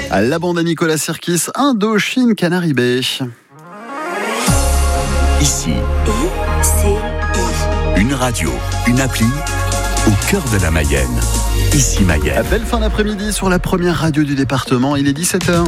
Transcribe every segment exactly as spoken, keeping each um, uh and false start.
La bande à Nicolas Sirkis, Indochine Canaribé. Ici, I C I. une radio, une appli, au cœur de la Mayenne. Ici Mayenne. Belle fin d'après-midi sur la première radio du département, il est dix-sept heures.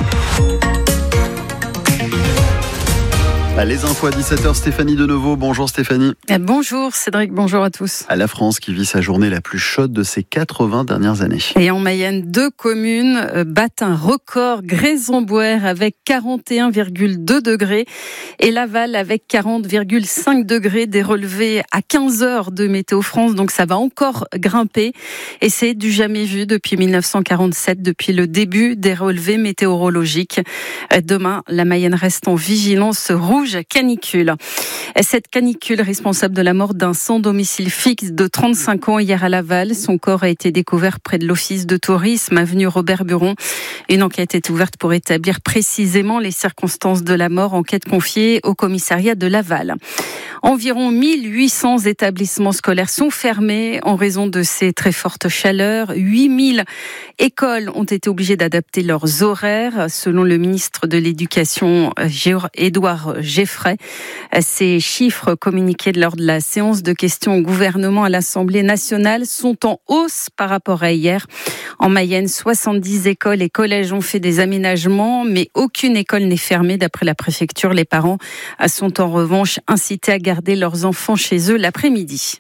Les infos à dix-sept heures, Stéphanie de Nouveau. Bonjour Stéphanie. Bonjour Cédric, bonjour à tous. À la France qui vit sa journée la plus chaude de ces quatre-vingts dernières années. Et en Mayenne, deux communes battent un record. Grésomboër avec quarante et un virgule deux degrés et Laval avec quarante virgule cinq degrés, des relevés à quinze heures de Météo France. Donc ça va encore grimper et c'est du jamais vu depuis dix-neuf cent quarante-sept, depuis le début des relevés météorologiques. Demain, la Mayenne reste en vigilance rouge canicule. Cette canicule responsable de la mort d'un sans domicile fixe de trente-cinq ans hier à Laval. Son corps a été découvert près de l'office de tourisme, avenue Robert Buron. Une enquête est ouverte pour établir précisément les circonstances de la mort, enquête confiée au commissariat de Laval. Environ mille huit cents établissements scolaires sont fermés en raison de ces très fortes chaleurs. huit mille écoles ont été obligées d'adapter leurs horaires, selon le ministre de l'Éducation, Édouard Geffray. Ces chiffres communiqués lors de la séance de questions au gouvernement à l'Assemblée nationale sont en hausse par rapport à hier. En Mayenne, soixante-dix écoles et collèges ont fait des aménagements, mais aucune école n'est fermée. D'après la préfecture, les parents sont en revanche incités à garder leurs enfants chez eux l'après-midi.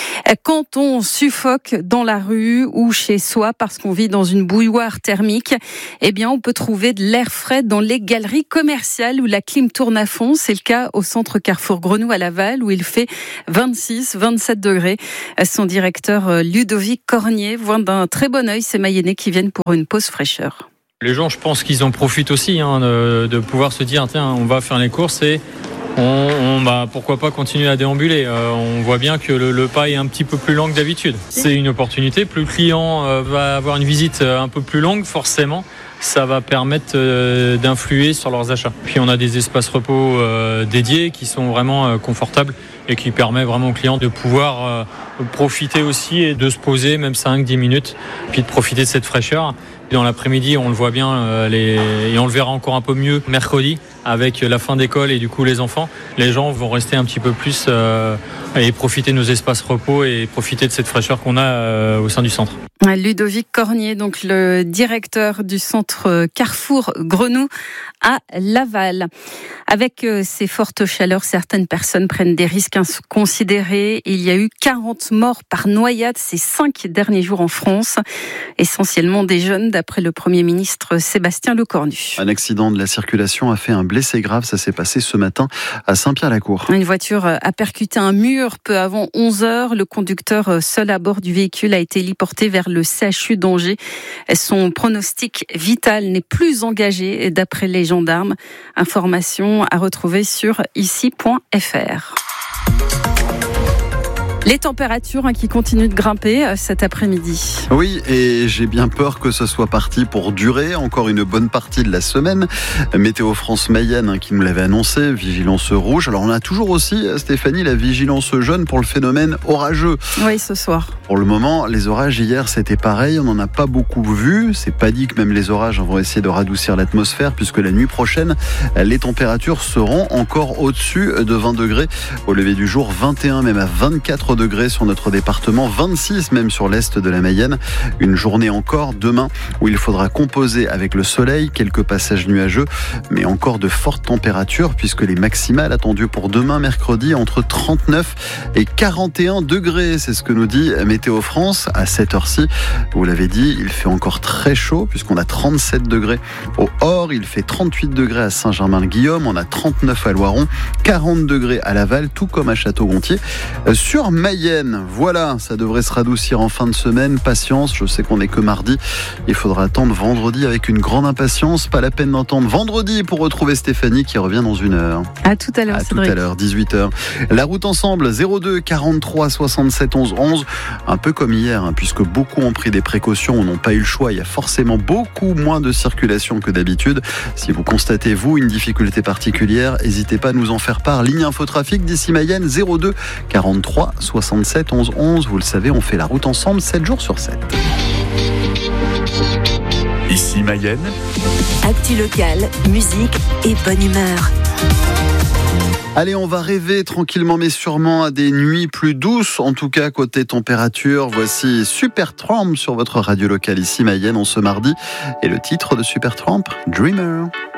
Quand on suffoque dans la rue ou chez soi parce qu'on vit dans une bouilloire thermique, eh bien, on peut trouver de l'air frais dans les galeries commerciales où la clim tourne à fond. C'est le cas au centre Carrefour Grenou à Laval où il fait vingt-six à vingt-sept degrés. Son directeur Ludovic Cornier voit d'un très bon œil ces Mayennais qui viennent pour une pause fraîcheur. Les gens, je pense qu'ils en profitent aussi hein, de, de pouvoir se dire tiens, on va faire les courses et on, on bah, pourquoi pas continuer à déambuler. Euh, on voit bien que le, le pas est un petit peu plus lent que d'habitude. C'est une opportunité. Plus le client euh, va avoir une visite un peu plus longue, forcément, ça va permettre euh, d'influer sur leurs achats. Puis on a des espaces repos euh, dédiés qui sont vraiment euh, confortables et qui permettent vraiment aux clients de pouvoir euh, profiter aussi et de se poser même cinq à dix minutes, puis de profiter de cette fraîcheur. Dans l'après-midi, on le voit bien, euh, les... et on le verra encore un peu mieux mercredi, avec la fin d'école et du coup les enfants. Les gens vont rester un petit peu plus euh, et profiter de nos espaces repos et profiter de cette fraîcheur qu'on a euh, au sein du centre. Ludovic Cornier, donc le directeur du centre Carrefour Grenou à Laval. Avec ces fortes chaleurs, certaines personnes prennent des risques inconsidérés. Il y a eu quarante morts par noyade ces cinq derniers jours en France, essentiellement des jeunes, d'après le Premier ministre Sébastien Lecornu. Un accident de la circulation a fait un blessé grave, ça s'est passé ce matin à Saint-Pierre-la-Cour. Une voiture a percuté un mur peu avant onze heures. Le conducteur seul à bord du véhicule a été héliporté vers le C H U d'Angers. Son pronostic vital n'est plus engagé d'après les gendarmes. Information à retrouver sur ici point f r. Les températures hein, qui continuent de grimper cet après-midi. Oui, et j'ai bien peur que ce soit parti pour durer encore une bonne partie de la semaine. Météo France Mayenne hein, qui nous l'avait annoncé, vigilance rouge. Alors on a toujours aussi, Stéphanie, la vigilance jaune pour le phénomène orageux. Oui, ce soir. Pour le moment, les orages hier, c'était pareil. On n'en a pas beaucoup vu. C'est pas dit que même les orages vont essayer de radoucir l'atmosphère puisque la nuit prochaine, les températures seront encore au-dessus de vingt degrés. Au lever du jour, vingt et un, même à vingt-quatre degrés sur notre département, vingt-six même sur l'est de la Mayenne. Une journée encore demain où il faudra composer avec le soleil, quelques passages nuageux, mais encore de fortes températures puisque les maximales attendues pour demain mercredi entre trente-neuf et quarante et un degrés. C'est ce que nous dit Météo France à cette heure-ci. Vous l'avez dit, il fait encore très chaud puisqu'on a trente-sept degrés au Hors, il fait trente-huit degrés à Saint-Germain-le-Guillaume, on a trente-neuf à Loiron, quarante degrés à Laval, tout comme à Château-Gontier. Sur Mayenne, voilà, ça devrait se radoucir en fin de semaine. Patience, je sais qu'on n'est que mardi. Il faudra attendre vendredi avec une grande impatience. Pas la peine d'entendre vendredi pour retrouver Stéphanie qui revient dans une heure. À tout à l'heure. À tout à l'heure, dix-huit heures. La route ensemble, zéro deux quarante-trois soixante-sept onze onze. Un peu comme hier, hein, puisque beaucoup ont pris des précautions ou n'ont pas eu le choix. Il y a forcément beaucoup moins de circulation que d'habitude. Si vous constatez, vous, une difficulté particulière, n'hésitez pas à nous en faire part. Ligne infotrafic d'ici Mayenne, zéro deux quarante-trois soixante-sept onze onze. Vous le savez, on fait la route ensemble sept jours sur sept. Ici ici Mayenne. Actu locale, musique et bonne humeur. Allez, on va rêver tranquillement mais sûrement à des nuits plus douces, en tout cas côté température. Voici Supertramp sur votre radio locale ici Mayenne en ce mardi. Et le titre de Supertramp, Dreamer.